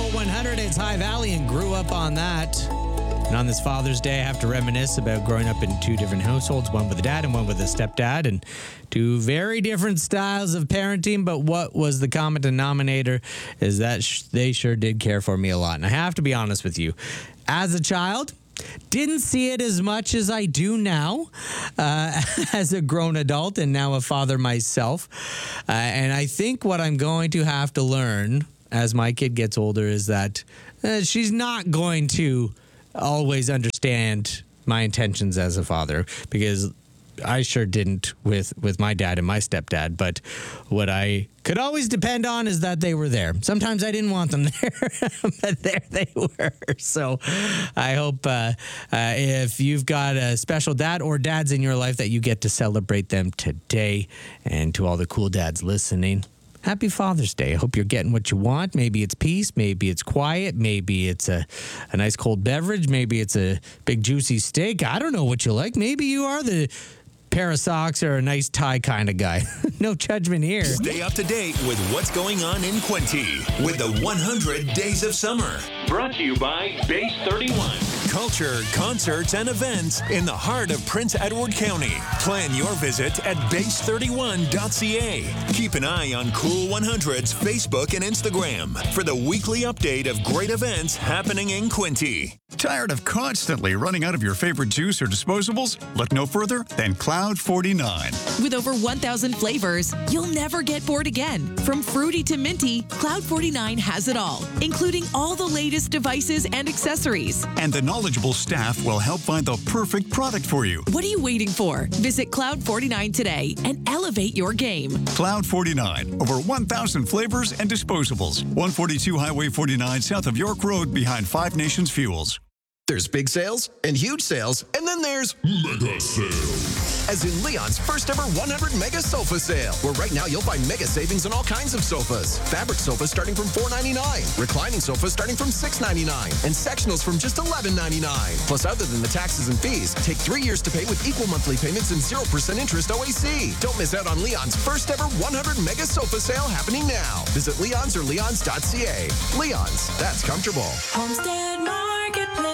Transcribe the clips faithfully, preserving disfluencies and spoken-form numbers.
one hundred. It's High Valley and grew up on that. And on this Father's Day, I have to reminisce about growing up in two different households, one with a dad and one with a stepdad, and two very different styles of parenting. But what was the common denominator is that sh- they sure did care for me a lot. And I have to be honest with you. As a child, didn't see it as much as I do now uh, as a grown adult and now a father myself. Uh, and I think what I'm going to have to learn as my kid gets older is that uh, she's not going to always understand my intentions as a father, because I sure didn't with, with my dad and my stepdad. But what I could always depend on is that they were there. Sometimes I didn't want them there, but there they were. So I hope uh, uh, if you've got a special dad or dads in your life that you get to celebrate them today. And to all the cool dads listening, happy Father's Day. I hope you're getting what you want. Maybe it's peace. Maybe it's quiet. Maybe it's a, a nice cold beverage. Maybe it's a big juicy steak. I don't know what you like. Maybe you are the pair of socks or a nice tie kind of guy. No judgment here. Stay up to date with what's going on in Quinte with the one hundred Days of Summer. Brought to you by Base thirty-one. Culture, concerts, and events in the heart of Prince Edward County. Plan your visit at base thirty-one dot c a. Keep an eye on Cool one hundred's Facebook and Instagram for the weekly update of great events happening in Quinte. Tired of constantly running out of your favorite juice or disposables? Look no further than Cloud forty-nine. With over one thousand flavors, you'll never get bored again. From fruity to minty, Cloud forty-nine has it all, including all the latest devices and accessories. And the knowledgeable staff will help find the perfect product for you. What are you waiting for? Visit Cloud forty-nine today and elevate your game. Cloud forty-nine. Over one thousand flavors and disposables. one forty-two Highway forty-nine south of York Road behind Five Nations Fuels. There's big sales and huge sales, and then there's mega sales. As in Leon's first ever one hundred mega sofa sale, where right now you'll find mega savings on all kinds of sofas. Fabric sofas starting from four ninety-nine, reclining sofas starting from six ninety-nine, and sectionals from just eleven ninety-nine. Plus, other than the taxes and fees, take three years to pay with equal monthly payments and zero percent interest O A C. Don't miss out on Leon's first ever one hundred mega sofa sale happening now. Visit Leon's or leons dot c a. Leon's, that's comfortable. Homestead Marketplace.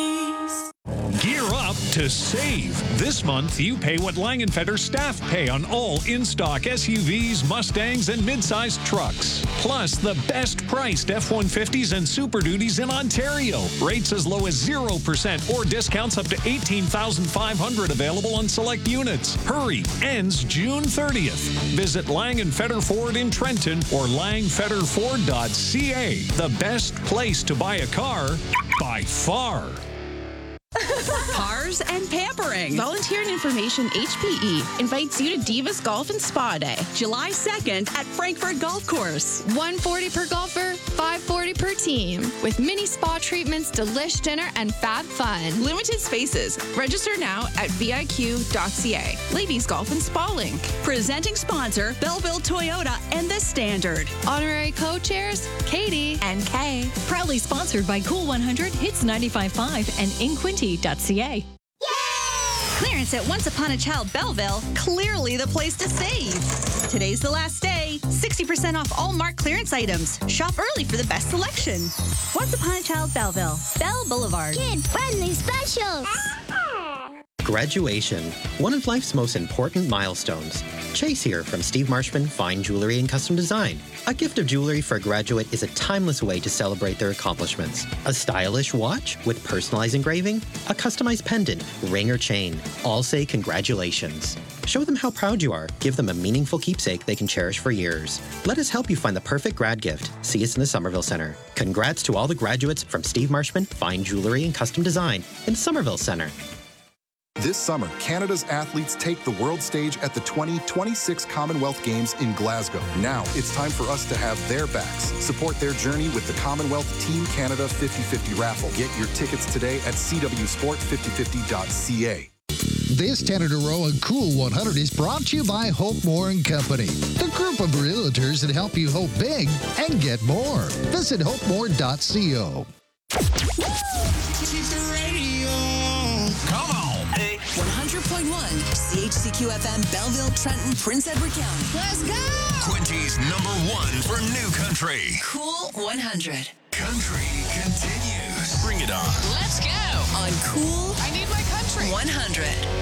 Gear up to save. This month, you pay what Langenfetter staff pay on all in-stock S U Vs, Mustangs, and mid-sized trucks. Plus, the best-priced F one fifties and Super Duties in Ontario. Rates as low as zero percent or discounts up to eighteen thousand five hundred dollars available on select units. Hurry. Ends June thirtieth. Visit Langenfetter Ford in Trenton or lang fetter ford dot c a. The best place to buy a car by far. Cars and pampering. Volunteer and Information H P E invites you to Divas Golf and Spa Day, July second at Frankfurt Golf Course. one forty per golfer, five forty per team. With mini spa treatments, delish dinner, and fab fun. Limited spaces. Register now at v i q dot c a. Ladies Golf and Spa Link. Presenting sponsor, Belleville Toyota and The Standard. Honorary co-chairs, Katie and Kay. Proudly sponsored by Cool one hundred, Hits ninety-five point five, and in quinte dot c a. Clearance at Once Upon a Child Belleville, clearly the place to save. Today's the last day. sixty percent off all marked clearance items. Shop early for the best selection. Once Upon a Child Belleville, Bell Boulevard. Kid-friendly specials. Graduation, one of life's most important milestones. Chase here from Steve Marshman Fine Jewelry and Custom Design. A gift of jewelry for a graduate is a timeless way to celebrate their accomplishments. A stylish watch with personalized engraving, a customized pendant, ring or chain. All say congratulations. Show them how proud you are. Give them a meaningful keepsake they can cherish for years. Let us help you find the perfect grad gift. See us in the Somerville Center. Congrats to all the graduates from Steve Marshman Fine Jewelry and Custom Design in Somerville Center. This summer, Canada's athletes take the world stage at the twenty twenty-six Commonwealth Games in Glasgow. Now, it's time for us to have their backs. Support their journey with the Commonwealth Team Canada fifty fifty raffle. Get your tickets today at c w sport fifty fifty dot c a. This Canada Row and Cool one hundred is brought to you by Hope More and Company, the group of realtors that help you hope big and get more. Visit hope more dot co. Come on. Hey. one hundred point one C H C Q F M, Belleville, Trenton, Prince Edward County. Let's go! Quinte's number one for new country. Cool one hundred. Country continues. Bring it on. Let's go on Cool I need my country. one hundred.